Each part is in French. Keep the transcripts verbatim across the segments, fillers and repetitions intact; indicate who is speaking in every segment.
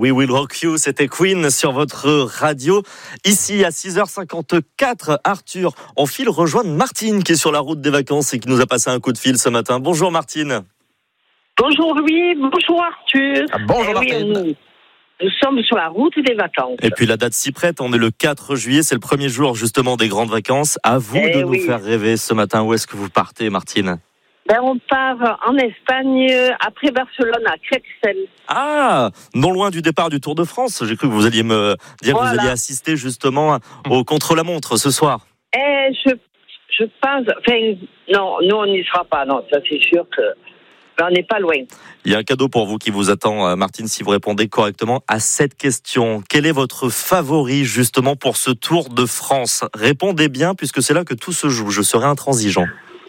Speaker 1: We Will Rock You, c'était Queen sur votre radio. Ici à six heures cinquante-quatre, Arthur, on file rejoindre Martine qui est sur la route des vacances et qui nous a passé un coup de fil ce matin. Bonjour Martine.
Speaker 2: Bonjour Louis, bonjour Arthur.
Speaker 1: Ah, bonjour
Speaker 2: eh
Speaker 1: Martine.
Speaker 2: Oui, nous, nous sommes sur la route des vacances.
Speaker 1: Et puis la date s'y prête, on est le quatre juillet, c'est le premier jour justement des grandes vacances. À vous
Speaker 2: eh
Speaker 1: de
Speaker 2: oui.
Speaker 1: nous faire rêver ce matin. Où est-ce que vous partez Martine ?
Speaker 2: Ben, on part en Espagne, après Barcelone, à Crexel.
Speaker 1: Ah, non loin du départ du Tour de France. J'ai cru que vous alliez me dire
Speaker 2: Voilà.
Speaker 1: que vous alliez assister justement au contre-la-montre ce soir.
Speaker 2: Eh, je, je pense... Enfin, non, nous, on n'y sera pas. Non, ça, c'est sûr que... Ben, on n'est pas loin.
Speaker 1: Il y a un cadeau pour vous qui vous attend, Martine, si vous répondez correctement à cette question. Quel est votre favori, justement, pour ce Tour de France ? Répondez bien, puisque c'est là que tout se joue. Je serai intransigeant.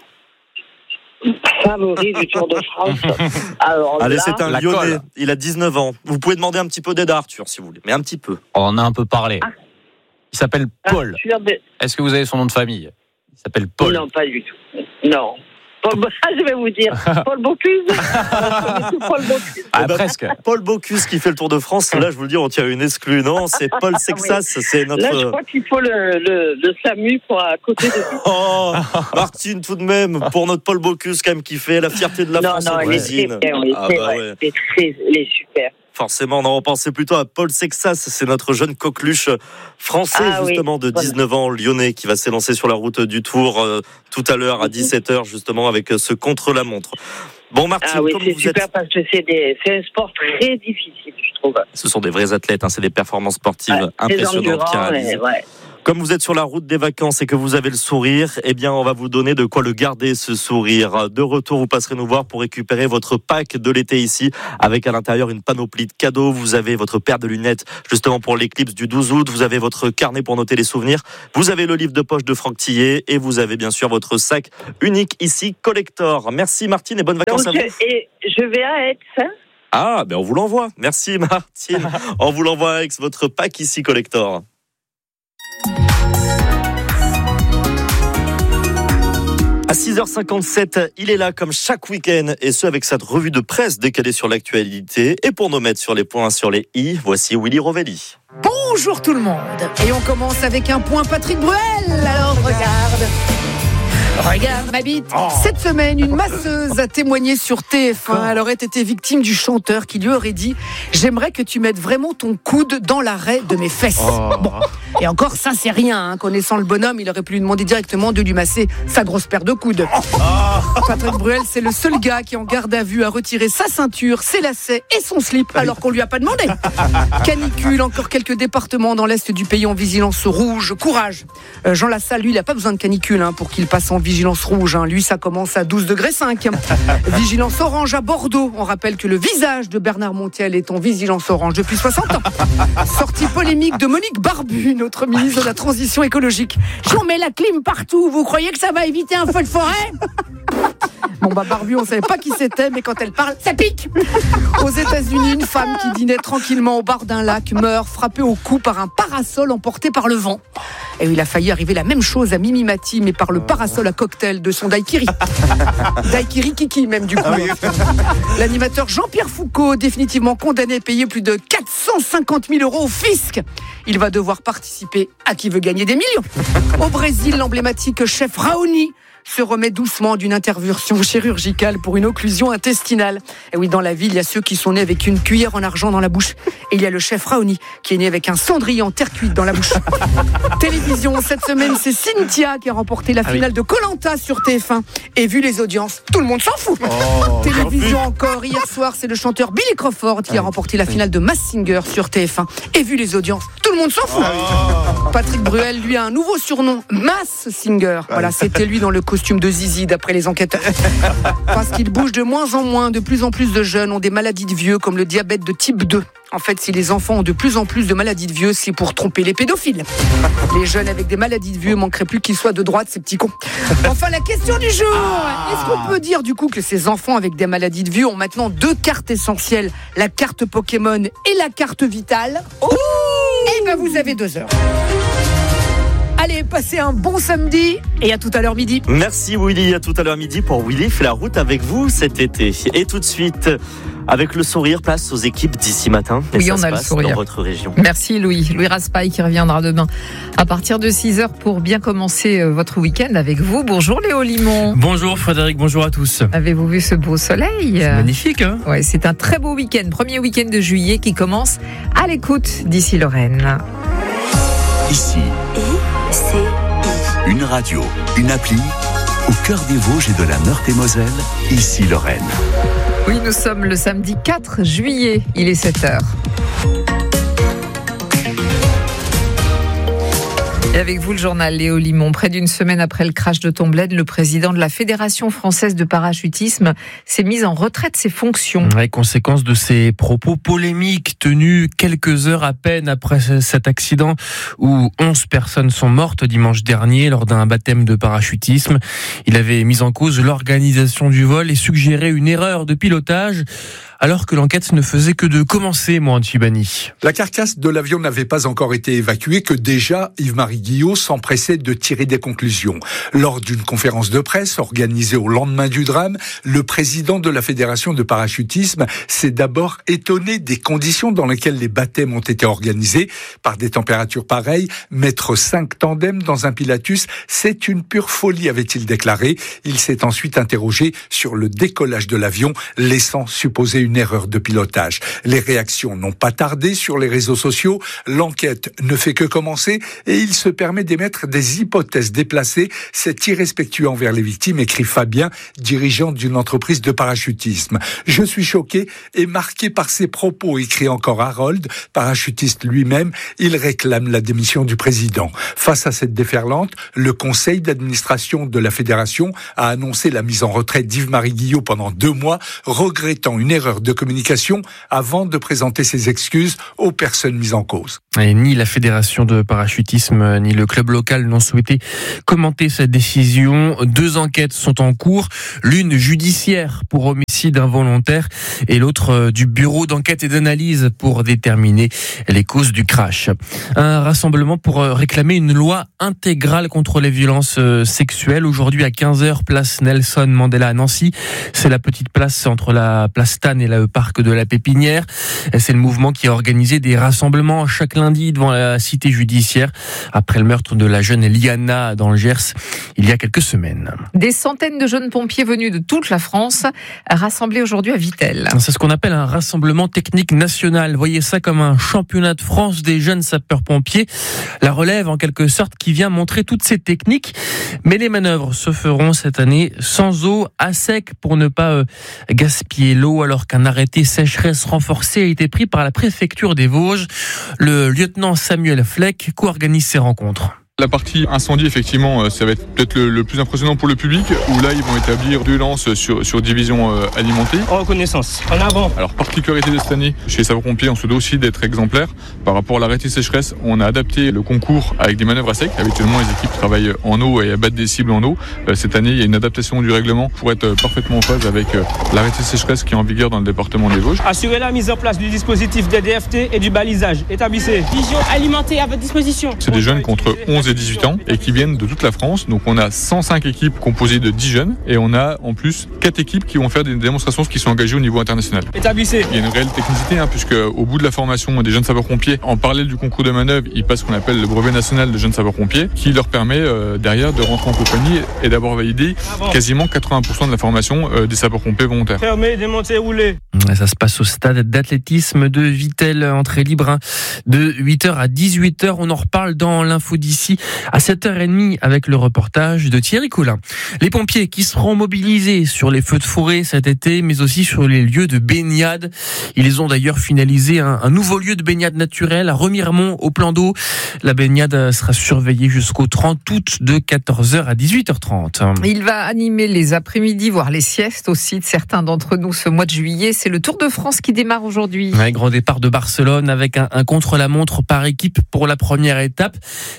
Speaker 2: Favori du Tour de France. Alors,
Speaker 1: Allez,
Speaker 2: là,
Speaker 1: c'est un
Speaker 3: la
Speaker 1: Lyonnais.
Speaker 3: colle.
Speaker 1: Il a dix-neuf ans. Vous pouvez demander un petit peu d'aide à Arthur, si vous voulez. Mais un petit peu.
Speaker 3: On en a un peu parlé.
Speaker 2: Ah.
Speaker 3: Il s'appelle Paul.
Speaker 2: Arthur de-
Speaker 3: Est-ce que vous avez son nom de famille ? Il s'appelle Paul.
Speaker 2: Non, pas du tout. Non. Paul, Bo- ah, je vais vous dire. Paul Bocuse. Paul Bocuse.
Speaker 3: Ah,
Speaker 1: Eh ben,
Speaker 3: presque.
Speaker 1: Paul Bocuse qui fait le Tour de France. Là, je vous le dis, on tient une exclue. Non, c'est Paul Sexas. C'est notre...
Speaker 2: Là, je crois qu'il faut le, le, le SAMU pour à côté de lui.
Speaker 1: Oh, Martine, tout de même, pour notre Paul Bocuse, quand même, qui fait la fierté de la
Speaker 2: non,
Speaker 1: France
Speaker 2: non,
Speaker 1: en
Speaker 2: il est
Speaker 1: cuisine.
Speaker 2: très bien, oui,
Speaker 1: Ah
Speaker 2: c'est
Speaker 1: bah
Speaker 2: vrai.
Speaker 1: ouais.
Speaker 2: Il est très, il est super.
Speaker 1: Forcément, non, on pensait plutôt à Paul Sexas, c'est notre jeune coqueluche français,
Speaker 2: Ah oui,
Speaker 1: justement, de
Speaker 2: voilà.
Speaker 1: dix-neuf ans, lyonnais, qui va s'élancer sur la route du Tour euh, tout à l'heure à dix-sept heures, justement, avec euh, ce contre-la-montre. Bon, Martine,
Speaker 2: Ah oui,
Speaker 1: comme
Speaker 2: c'est
Speaker 1: vous
Speaker 2: super
Speaker 1: êtes...
Speaker 2: parce que c'est, des, c'est un sport très difficile, je trouve.
Speaker 1: Ce sont des vrais athlètes, hein, c'est des performances sportives
Speaker 2: Ouais, très
Speaker 1: impressionnantes qui
Speaker 2: endurant,
Speaker 1: réalisent.
Speaker 2: et ouais.
Speaker 1: Comme vous êtes sur la route des vacances et que vous avez le sourire, eh bien, on va vous donner de quoi le garder, ce sourire. De retour, vous passerez nous voir pour récupérer votre pack de l'été ici, avec à l'intérieur une panoplie de cadeaux. Vous avez votre paire de lunettes, justement, pour l'éclipse du douze août. Vous avez votre carnet pour noter les souvenirs. Vous avez le livre de poche de Franck Tillet. Et vous avez, bien sûr, votre sac unique ici, collector. Merci, Martine, et bonnes vacances
Speaker 2: Donc,
Speaker 1: à vous.
Speaker 2: je, et je vais à Aix, hein.
Speaker 1: Ah, ben, on vous l'envoie. Merci, Martine. On vous l'envoie avec votre pack ici, collector. À six heures cinquante-sept, il est là comme chaque week-end, et ce avec cette revue de presse décalée sur l'actualité. Et pour nous mettre sur les points sur les i, voici Willy Rovelli.
Speaker 4: Bonjour tout le monde. Et on commence avec un point Patrick Bruel. Alors regarde. Regarde ma bite. Cette semaine, une masseuse a témoigné sur T F un. Elle aurait été victime du chanteur qui lui aurait dit « J'aimerais que tu mettes vraiment ton coude dans l'arrêt de mes fesses.
Speaker 3: Oh. »
Speaker 4: Bon. Et encore, ça c'est rien. Hein. Connaissant le bonhomme, il aurait pu lui demander directement de lui masser sa grosse paire de coudes. Patrick Bruel, c'est le seul gars qui en garde à vue a retiré sa ceinture, ses lacets et son slip alors qu'on lui a pas demandé. Canicule, encore quelques départements dans l'est du pays en vigilance rouge. Courage. Euh, Jean Lassalle, lui, il a pas besoin de canicule hein, pour qu'il passe en vigilance rouge. Hein. Lui, ça commence à douze degrés cinq. Vigilance orange à Bordeaux. On rappelle que le visage de Bernard Montiel est en vigilance orange depuis soixante ans. Sortie polémique de Monique Barbu, notre ministre de la Transition écologique. J'en mets la clim partout. Vous croyez que ça va éviter un feu de forêt ? Bon bah Barbu, on savait pas qui c'était, mais quand elle parle, ça pique. Aux États-Unis, une femme qui dînait tranquillement au bord d'un lac meurt frappée au cou par un parasol emporté par le vent. Et il a failli arriver la même chose à Mimi Mati, mais par le parasol à cocktail de son daiquiri. Daiquiri Kiki même du coup. Ah oui. L'animateur Jean-Pierre Foucault, définitivement condamné à payer plus de quatre cent cinquante mille euros au fisc. Il va devoir participer à Qui veut gagner des millions. Au Brésil, l'emblématique chef Raoni se remet doucement d'une intervention chirurgicale pour une occlusion intestinale. Et oui, dans la ville, il y a ceux qui sont nés avec une cuillère en argent dans la bouche. Et il y a le chef Raoni qui est né avec un cendrier en terre cuite dans la bouche. Télévision, cette semaine, c'est Cynthia qui a remporté la finale de Koh-Lanta sur T F un. Et vu les audiences, tout le monde s'en fout. Oh, Télévision encore, hier soir, c'est le chanteur Billy Crawford qui a remporté la finale de Masked Singer sur T F un. Et vu les audiences, tout le monde s'en fout. Oh. Patrick Bruel, lui, a un nouveau surnom, Masked Singer. Voilà, c'était lui dans le costume de Zizi, d'après les enquêteurs. Parce qu'il bouge de moins en moins, de plus en plus de jeunes ont des maladies de vieux, comme le diabète de type deux. En fait, si les enfants ont de plus en plus de maladies de vieux, c'est pour tromper les pédophiles. Les jeunes avec des maladies de vieux manqueraient plus qu'ils soient de droite, ces petits cons. Enfin, la question du jour. Est-ce qu'on peut dire du coup que ces enfants avec des maladies de vieux ont maintenant deux cartes essentielles, la carte Pokémon et la carte Vitale? Eh ben, vous avez deux heures. Allez, passez un bon samedi et à tout à l'heure midi.
Speaker 1: Merci Willy, à tout à l'heure midi pour Willy fait la route avec vous cet été. Et tout de suite, Avec le sourire, place aux équipes d'ici matin. Et
Speaker 4: oui,
Speaker 1: ça
Speaker 4: on
Speaker 1: se
Speaker 4: a le
Speaker 1: passe
Speaker 4: sourire.
Speaker 1: dans votre région.
Speaker 4: Merci Louis. Louis Raspail qui reviendra demain à partir de six heures pour bien commencer votre week-end avec vous. Bonjour Léo Limon.
Speaker 5: Bonjour Frédéric, bonjour à tous.
Speaker 4: Avez-vous vu ce beau soleil ?
Speaker 5: C'est magnifique, hein ?
Speaker 4: Ouais, c'est un très beau week-end. Premier week-end de juillet qui commence à l'écoute d'ici Lorraine.
Speaker 6: Ici,
Speaker 7: I, C, I.
Speaker 6: une radio, une appli, au cœur des Vosges et de la Meurthe-et-Moselle, ici Lorraine.
Speaker 4: Oui, nous sommes le samedi quatre juillet, il est sept heures. Et avec vous, le journal Léo Limon. Près d'une semaine après le crash de Tomblaine, le président de la Fédération française de parachutisme s'est mis en retrait de ses fonctions.
Speaker 5: Ouais, conséquence de ses propos polémiques tenus quelques heures à peine après cet accident où onze personnes sont mortes dimanche dernier lors d'un baptême de parachutisme. Il avait mis en cause l'organisation du vol et suggéré une erreur de pilotage, alors que l'enquête ne faisait que de commencer, moi, Chibani.
Speaker 8: La carcasse de l'avion n'avait pas encore été évacuée que déjà Yves-Marie Guillot s'empressait de tirer des conclusions. Lors d'une conférence de presse organisée au lendemain du drame, le président de la Fédération de parachutisme s'est d'abord étonné des conditions dans lesquelles les baptêmes ont été organisés. Par des températures pareilles, mettre cinq tandems dans un Pilatus, c'est une pure folie, avait-il déclaré. Il s'est ensuite interrogé sur le décollage de l'avion, laissant supposer une erreur de pilotage. Les réactions n'ont pas tardé sur les réseaux sociaux. L'enquête ne fait que commencer et il se permet d'émettre des hypothèses déplacées. C'est irrespectueux envers les victimes, écrit Fabien, dirigeant d'une entreprise de parachutisme. Je suis choqué et marqué par ces propos, écrit encore Harold, parachutiste lui-même. Il réclame la démission du président. Face à cette déferlante, le conseil d'administration de la fédération a annoncé la mise en retraite d'Yves-Marie Guillot pendant deux mois, regrettant une erreur de communication avant de présenter ses excuses aux personnes mises en cause.
Speaker 5: Et ni la fédération de parachutisme ni le club local n'ont souhaité commenter cette décision. Deux enquêtes sont en cours, l'une judiciaire pour homicide involontaire et l'autre du bureau d'enquête et d'analyse pour déterminer les causes du crash. Un rassemblement pour réclamer une loi intégrale contre les violences sexuelles. Aujourd'hui à quinze heures, place Nelson Mandela à Nancy. C'est la petite place entre la place Stan et le parc de la Pépinière. C'est le mouvement qui a organisé des rassemblements chaque lundi devant la cité judiciaire après le meurtre de la jeune Liana dans le Gers il y a quelques semaines.
Speaker 4: Des centaines de jeunes pompiers venus de toute la France rassemblés aujourd'hui à Vittel.
Speaker 5: C'est ce qu'on appelle un rassemblement technique national. Voyez ça comme un championnat de France des jeunes sapeurs-pompiers. La relève en quelque sorte qui vient montrer toutes ces techniques. Mais les manœuvres se feront cette année sans eau, à sec pour ne pas euh, gaspiller l'eau, alors qu'un arrêté sécheresse renforcé a été pris par la préfecture des Vosges. Le lieutenant Samuel Fleck co-organise ces rencontres.
Speaker 9: La partie incendie, effectivement, ça va être peut-être le, le plus impressionnant pour le public, où là, ils vont établir deux lances sur, sur division euh, alimentée.
Speaker 10: En reconnaissance, en avant.
Speaker 9: Alors, particularité de cette année, chez les sapeurs-pompiers, on se doit aussi d'être exemplaire. Par rapport à l'arrêté sécheresse, on a adapté le concours avec des manœuvres à sec. Habituellement, les équipes travaillent en eau et abattent des cibles en eau. Euh, cette année, il y a une adaptation du règlement pour être parfaitement en phase avec euh, l'arrêté sécheresse qui est en vigueur dans le département des Vosges.
Speaker 10: Assurez la mise en place du dispositif de D F T et du balisage. Établissez. Vision alimentée à votre disposition.
Speaker 9: C'est des jeunes contre onze et dix-huit ans et qui viennent de toute la France. Donc on a cent cinq équipes composées de dix jeunes et on a en plus quatre équipes qui vont faire des démonstrations qui sont engagées au niveau international.
Speaker 10: Établissez.
Speaker 9: Il y a une réelle technicité hein, puisque au bout de la formation des jeunes sapeurs-pompiers, en parallèle du concours de manœuvre, ils passent ce qu'on appelle le brevet national de jeunes sapeurs-pompiers qui leur permet euh, derrière de rentrer en compagnie et d'avoir validé quasiment quatre-vingts pour cent de la formation euh, des sapeurs-pompiers volontaires.
Speaker 10: Fermez, démontez, roulez.
Speaker 5: Ça se passe au stade d'athlétisme de Vittel, entrée libre hein, de huit heures à dix-huit heures. On en reparle dans l'info d'ici à sept heures trente avec le reportage de Thierry Coulin. Les pompiers qui seront mobilisés sur les feux de forêt cet été, mais aussi sur les lieux de baignade. Ils ont d'ailleurs finalisé un, un nouveau lieu de baignade naturelle à Remiremont au plan d'eau. La baignade sera surveillée jusqu'au trente août de quatorze heures à dix-huit heures trente.
Speaker 4: Il va animer les après-midi, voire les siestes aussi de certains d'entre nous ce mois de juillet. C'est le Tour de France qui démarre aujourd'hui.
Speaker 5: Ouais, grand départ de Barcelone avec un, un contre-la-montre par équipe pour la première étape. Évidemment,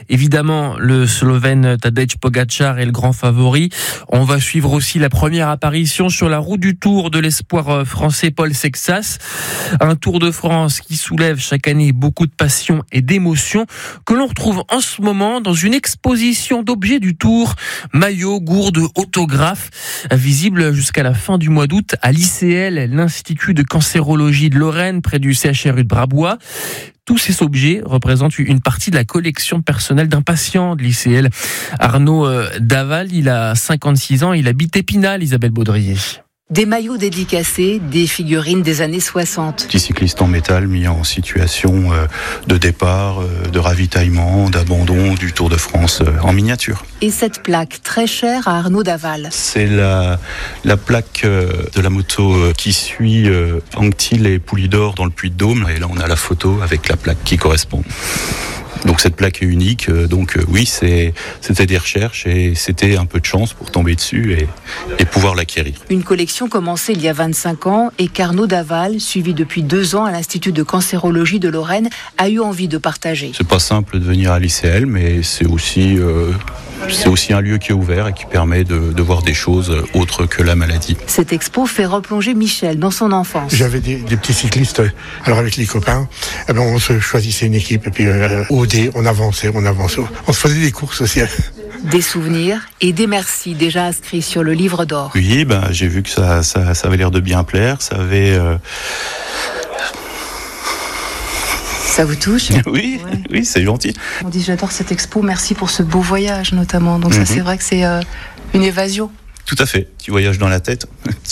Speaker 5: Évidemment, le Slovène Tadej Pogačar est le grand favori. On va suivre aussi la première apparition sur la roue du Tour de l'espoir français Paul Sexas. Un Tour de France qui soulève chaque année beaucoup de passion et d'émotion, que l'on retrouve en ce moment dans une exposition d'objets du Tour, maillots, gourdes, autographes, visible jusqu'à la fin du mois d'août à l'I C L, l'Institut de cancérologie de Lorraine, près du C H R U de Brabois. Tous ces objets représentent une partie de la collection personnelle d'un patient de l'I C L. Arnaud Daval, il a cinquante-six ans, il habite Épinal, Isabelle Baudrier.
Speaker 11: Des maillots dédicacés, des figurines des années soixante.
Speaker 12: Petit cycliste en métal mis en situation de départ, de ravitaillement, d'abandon du Tour de France en miniature.
Speaker 11: Et cette plaque très chère à Arnaud Daval.
Speaker 12: C'est la, la plaque de la moto qui suit Anctil et Poulidor dans le Puy-de-Dôme. Et là, on a la photo avec la plaque qui correspond. Donc cette plaque est unique, donc oui, c'est, c'était des recherches et c'était un peu de chance pour tomber dessus et, et pouvoir l'acquérir.
Speaker 11: Une collection commencée il y a vingt-cinq ans et qu'Arnaud Daval, suivi depuis deux ans à l'Institut de cancérologie de Lorraine, a eu envie de partager.
Speaker 12: C'est pas simple de venir à l'I C L, mais c'est aussi, euh, c'est aussi un lieu qui est ouvert et qui permet de, de voir des choses autres que la maladie.
Speaker 11: Cette expo fait replonger Michel dans son enfance.
Speaker 13: J'avais des, des petits cyclistes, alors avec les copains, eh ben on se choisissait une équipe et puis euh, au dé, on avançait, on avançait, on se faisait des courses aussi.
Speaker 11: Des souvenirs et des merci déjà inscrits sur le livre d'or.
Speaker 12: Oui, ben j'ai vu que ça, ça, ça avait l'air de bien plaire, ça avait. Euh...
Speaker 11: Ça vous touche ?
Speaker 12: Oui,
Speaker 11: ouais.
Speaker 12: Oui, c'est gentil.
Speaker 11: On dit j'adore cette expo, merci pour ce beau voyage notamment. Donc
Speaker 12: mm-hmm.
Speaker 11: ça c'est vrai que c'est euh, une évasion.
Speaker 12: Tout à fait, petit voyage dans la tête.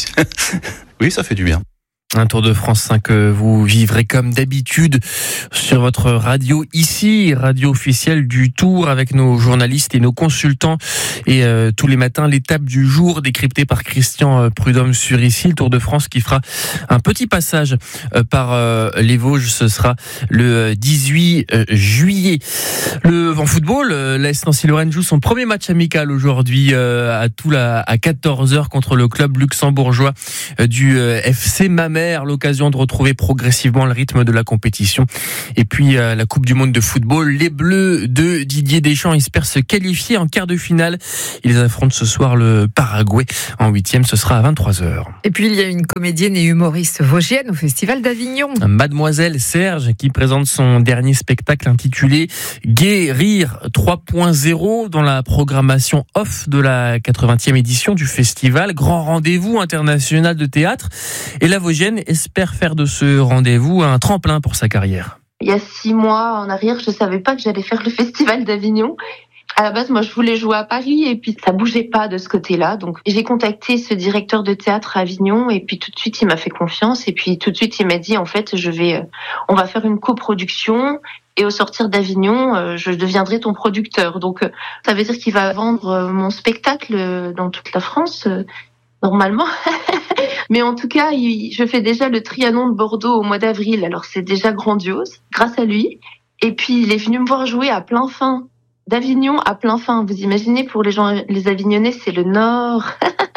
Speaker 12: Oui, ça fait du bien.
Speaker 5: Un Tour de France cinq que vous vivrez comme d'habitude sur votre radio ici, radio officielle du Tour avec nos journalistes et nos consultants. Et euh, tous les matins, l'étape du jour décryptée par Christian Prudhomme sur ici. Le Tour de France qui fera un petit passage euh, par euh, les Vosges. Ce sera le dix-huit juillet. Le, en football, euh, l'A S Nancy-Lorraine joue son premier match amical aujourd'hui euh, à Toul à quatorze heures contre le club luxembourgeois euh, du euh, F C Mamers. L'occasion de retrouver progressivement le rythme de la compétition. Et puis euh, la Coupe du Monde de football, les Bleus de Didier Deschamps espèrent se qualifier en quart de finale. Ils affrontent ce soir le Paraguay en huitième, ce sera à vingt-trois heures.
Speaker 14: Et puis il y a une comédienne et humoriste vosgienne au Festival d'Avignon.
Speaker 5: Mademoiselle Serge qui présente son dernier spectacle intitulé Gai Rire trois point zéro dans la programmation off de la quatre-vingtième édition du festival. Grand rendez-vous international de théâtre. Et la Vosgienne espère faire de ce rendez-vous un tremplin pour sa carrière.
Speaker 15: Il y a six mois en arrière, je savais pas que j'allais faire le Festival d'Avignon. À la base, moi, je voulais jouer à Paris et puis ça bougeait pas de ce côté-là. Donc, j'ai contacté ce directeur de théâtre à Avignon et puis tout de suite, il m'a fait confiance et puis tout de suite, il m'a dit, en fait, je vais, on va faire une coproduction et au sortir d'Avignon, je deviendrai ton producteur. Donc, ça veut dire qu'il va vendre mon spectacle dans toute la France, normalement. Mais en tout cas, il, je fais déjà le Trianon de Bordeaux au mois d'avril, alors c'est déjà grandiose, grâce à lui. Et puis, il est venu me voir jouer à plein fin, d'Avignon à plein fin. Vous imaginez, pour les gens, les Avignonnais, c'est le Nord.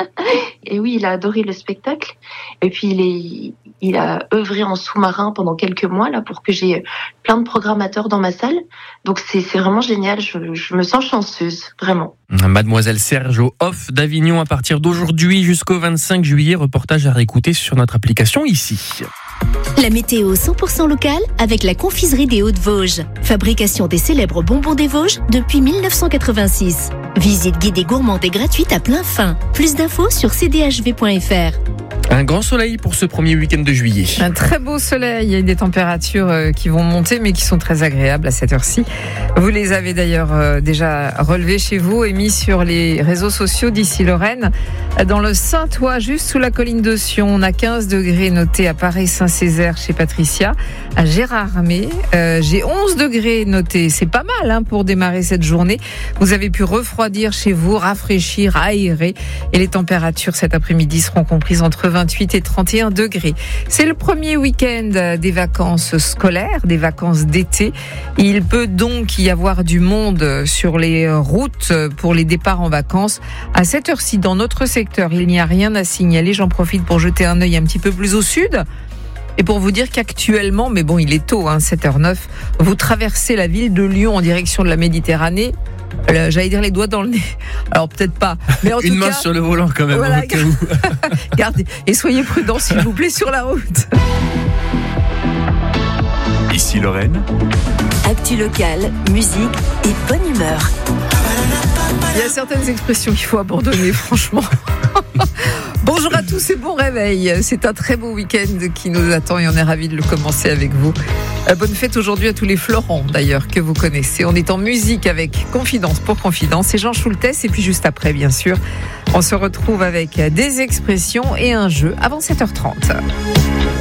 Speaker 15: Et oui, il a adoré le spectacle. Et puis, il est, il a œuvré en sous-marin pendant quelques mois, là, pour que j'ai plein de programmateurs dans ma salle. Donc, c'est, c'est vraiment génial. Je, je me sens chanceuse, vraiment.
Speaker 5: Mademoiselle Serge au off d'Avignon à partir d'aujourd'hui jusqu'au vingt-cinq juillet. Reportage à réécouter sur notre application ici.
Speaker 7: La météo cent pour cent locale avec la confiserie des Hauts-de-Vosges. Fabrication des célèbres bonbons des Vosges depuis mille neuf cent quatre-vingt-six. Visite guidée gourmande et gratuite à plein fin. Plus d'infos sur c d h v point f r.
Speaker 5: Un grand soleil pour ce premier week-end de juillet.
Speaker 14: Un très beau soleil. Il y a des températures qui vont monter, mais qui sont très agréables à cette heure-ci. Vous les avez d'ailleurs déjà relevées chez vous et mis sur les réseaux sociaux d'ici Lorraine. Dans le Saintois, juste sous la colline de Sion, on a quinze degrés notés à Paris-Saint-Césaire chez Patricia. À Gérardmer, euh, j'ai onze degrés notés. C'est pas mal hein, pour démarrer cette journée. Vous avez pu refroidir chez vous, rafraîchir, aérer. Et les températures cet après-midi seront comprises entre vingt-huit et trente et un degrés. C'est le premier week-end des vacances scolaires, des vacances d'été. Il peut donc y avoir du monde sur les routes pour les départs en vacances. À cette heure-ci, dans notre secteur, il n'y a rien à signaler. J'en profite pour jeter un œil un petit peu plus au sud. Et pour vous dire qu'actuellement, mais bon, il est tôt, hein, sept heures neuf, vous traversez la ville de Lyon en direction de la Méditerranée. Euh, j'allais dire les doigts dans le nez. Alors peut-être pas. Mais en
Speaker 5: Une
Speaker 14: tout
Speaker 5: main
Speaker 14: cas,
Speaker 5: sur le volant quand même.
Speaker 14: voilà,
Speaker 5: au cas où.
Speaker 14: gardez et soyez prudents s'il vous plaît sur la route.
Speaker 6: Ici Lorraine.
Speaker 7: Actu locale, musique et bonne humeur.
Speaker 14: Il y a certaines expressions qu'il faut abandonner, franchement. Bonjour à tous et bon réveil. C'est un très beau week-end qui nous attend et on est ravis de le commencer avec vous. Bonne fête aujourd'hui à tous les Florents d'ailleurs que vous connaissez. On est en musique avec Confidence pour Confidence et Jean Schultes. Et puis juste après, bien sûr, on se retrouve avec des expressions et un jeu avant sept heures trente.